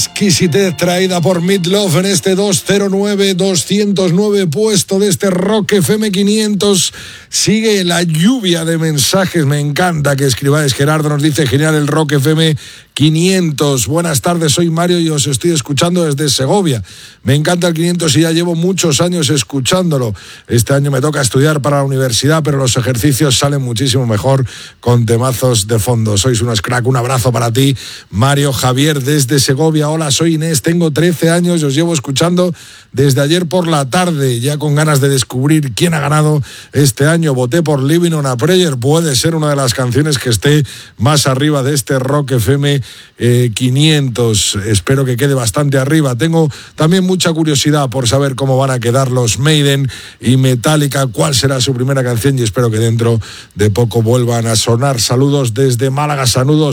Exquisitez traída por Meatloaf en este 209 puesto de este Rock FM 500. Sigue la lluvia de mensajes. Me encanta que escribáis. Gerardo nos dice: genial el Rock FM 500. Buenas tardes, soy Mario y os estoy escuchando desde Segovia. Me encanta el 500 y ya llevo muchos años escuchándolo. Este año me toca estudiar para la universidad, pero los ejercicios salen muchísimo mejor con temazos de fondo. Sois unos crack. Un abrazo para ti, Mario. Javier desde Segovia. Hola, soy Inés, tengo 13 años y os llevo escuchando desde ayer por la tarde, ya con ganas de descubrir quién ha ganado este año. Voté por Living on a Prayer, puede ser una de las canciones que esté más arriba de este Rock FM 500. Espero que quede bastante arriba. Tengo también mucha curiosidad por saber cómo van a quedar los Maiden y Metallica, cuál será su primera canción, y espero que dentro de poco vuelvan a sonar. Saludos desde Málaga, saludos.